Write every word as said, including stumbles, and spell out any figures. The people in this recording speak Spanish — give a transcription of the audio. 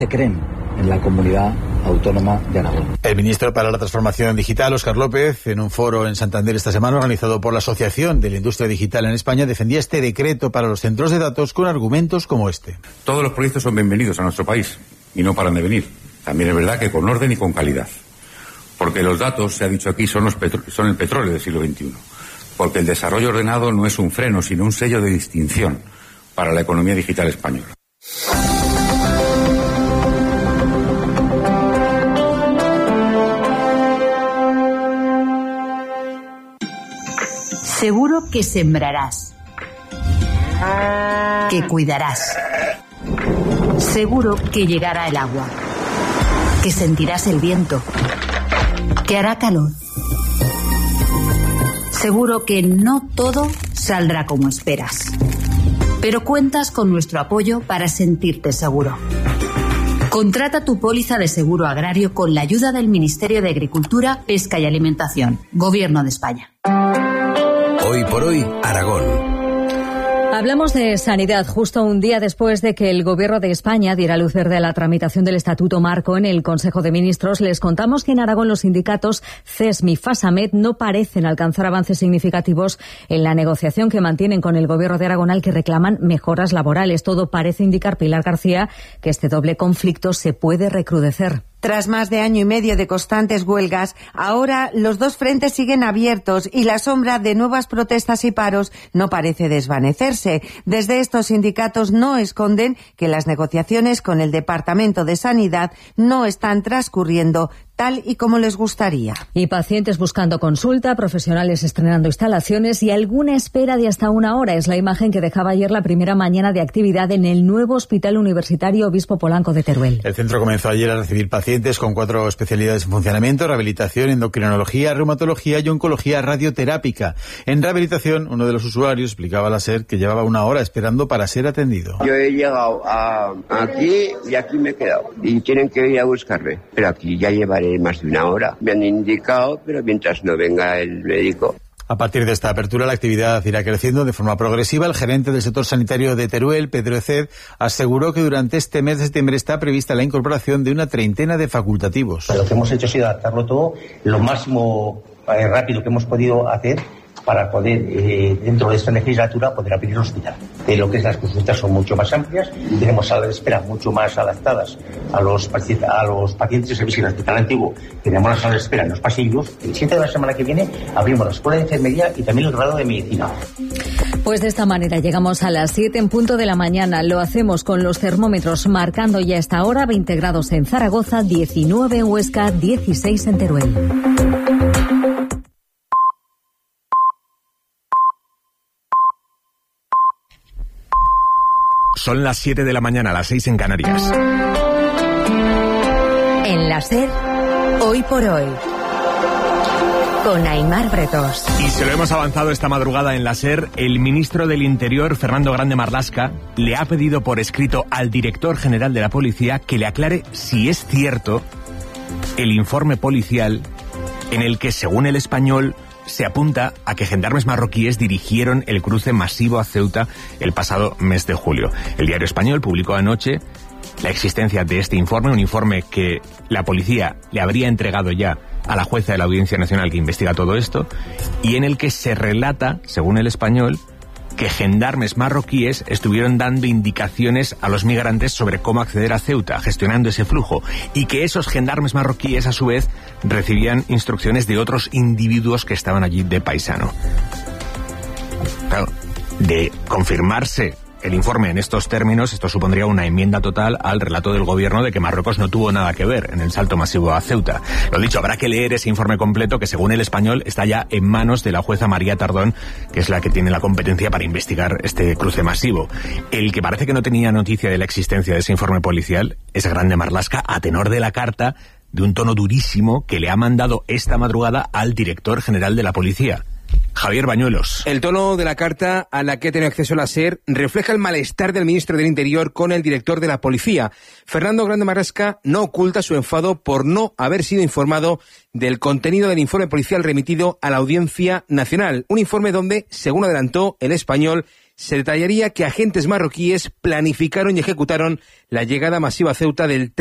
Se creen en la comunidad autónoma de Aragón. El ministro para la Transformación Digital, Óscar López, en un foro en Santander esta semana organizado por la Asociación de la Industria Digital en España, defendía este decreto para los centros de datos con argumentos como este. Todos los proyectos son bienvenidos a nuestro país y no paran de venir. También es verdad que con orden y con calidad. Porque los datos, se ha dicho aquí, son, los petro- son el petróleo del siglo veintiuno. Porque el desarrollo ordenado no es un freno, sino un sello de distinción para la economía digital española. Seguro que sembrarás, que cuidarás. Seguro que llegará el agua, que sentirás el viento, que hará calor. Seguro que no todo saldrá como esperas, pero cuentas con nuestro apoyo para sentirte seguro. Contrata tu póliza de seguro agrario con la ayuda del Ministerio de Agricultura, Pesca y Alimentación, Gobierno de España. Hoy por hoy, Aragón. Hablamos de sanidad justo un día después de que el Gobierno de España diera luz verde a la tramitación del Estatuto Marco en el Consejo de Ministros. Les contamos que en Aragón los sindicatos CESM y FASAMED no parecen alcanzar avances significativos en la negociación que mantienen con el Gobierno de Aragón, al que reclaman mejoras laborales. Todo parece indicar, Pilar García, que este doble conflicto se puede recrudecer. Tras más de año y medio de constantes huelgas, ahora los dos frentes siguen abiertos y la sombra de nuevas protestas y paros no parece desvanecerse. Desde estos sindicatos no esconden que las negociaciones con el Departamento de Sanidad no están transcurriendo tal y como les gustaría. Y pacientes buscando consulta, profesionales estrenando instalaciones y alguna espera de hasta una hora. Es la imagen que dejaba ayer la primera mañana de actividad en el nuevo Hospital Universitario Obispo Polanco de Teruel. El centro comenzó ayer a recibir pacientes con cuatro especialidades en funcionamiento: rehabilitación, endocrinología, reumatología y oncología radioterápica. En rehabilitación, uno de los usuarios explicaba a la SER que llevaba una hora esperando para ser atendido. Yo he llegado a aquí y aquí me he quedado y tienen que ir a buscarme, pero aquí ya llevaré más de una hora. Me han indicado, pero mientras no venga el médico. A partir de esta apertura, la actividad irá creciendo de forma progresiva. El gerente del sector sanitario de Teruel, Pedro Eced, aseguró que durante este mes de septiembre está prevista la incorporación de una treintena de facultativos. Lo que hemos hecho ha sido adaptarlo todo lo máximo eh, rápido que hemos podido hacer para poder, eh, dentro de esta legislatura, poder abrir el hospital. De lo que es las consultas son mucho más amplias, tenemos salas de espera mucho más adaptadas a los, pacientes, a los pacientes. En el hospital antiguo tenemos las salas de espera en los pasillos. El siete de la semana que viene abrimos la escuela de enfermería y también el grado de medicina. Pues de esta manera llegamos a las siete en punto de la mañana. Lo hacemos con los termómetros marcando ya esta hora veinte grados en Zaragoza, diecinueve en Huesca, dieciséis en Teruel. Son las siete de la mañana, las seis en Canarias. En la SER, hoy por hoy, con Aimar Bretos. Y se lo hemos avanzado esta madrugada en la SER. El ministro del Interior, Fernando Grande Marlaska, le ha pedido por escrito al director general de la policía que le aclare si es cierto el informe policial en el que, según El Español, se apunta a que gendarmes marroquíes dirigieron el cruce masivo a Ceuta el pasado mes de julio. El Diario Español publicó anoche la existencia de este informe, un informe que la policía le habría entregado ya a la jueza de la Audiencia Nacional que investiga todo esto, y en el que se relata, según El Español, que gendarmes marroquíes estuvieron dando indicaciones a los migrantes sobre cómo acceder a Ceuta, gestionando ese flujo, y que esos gendarmes marroquíes, a su vez, recibían instrucciones de otros individuos que estaban allí de paisano. Claro, de confirmarse el informe en estos términos, esto supondría una enmienda total al relato del gobierno de que Marruecos no tuvo nada que ver en el salto masivo a Ceuta. Lo dicho, habrá que leer ese informe completo que, según El Español, está ya en manos de la jueza María Tardón, que es la que tiene la competencia para investigar este cruce masivo. El que parece que no tenía noticia de la existencia de ese informe policial es Grande Marlaska, a tenor de la carta de un tono durísimo que le ha mandado esta madrugada al director general de la policía. Javier Bañuelos. El tono de la carta a la que ha tenido acceso la SER refleja el malestar del ministro del Interior con el director de la policía. Fernando Grande Marlaska no oculta su enfado por no haber sido informado del contenido del informe policial remitido a la Audiencia Nacional. Un informe donde, según adelantó El Español, se detallaría que agentes marroquíes planificaron y ejecutaron la llegada masiva a Ceuta del